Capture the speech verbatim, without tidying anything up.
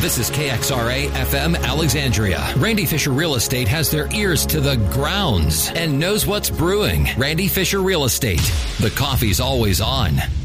This is K X R A F M Alexandria. Randy Fisher Real Estate has their ears to the grounds and knows what's brewing. Randy Fisher Real Estate. The coffee's always on.